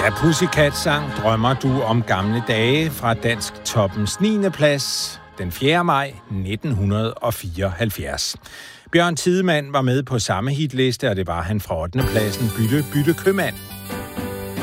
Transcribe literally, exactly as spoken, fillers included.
Ja, Pussycat sang Drømmer du om gamle dage fra Dansk Toppens niende plads den fjerde maj nitten fireoghalvfjerds. Bjørn Tidemand var med på samme hitliste, og det var han fra ottende pladsen Bytte Bytte Købmand.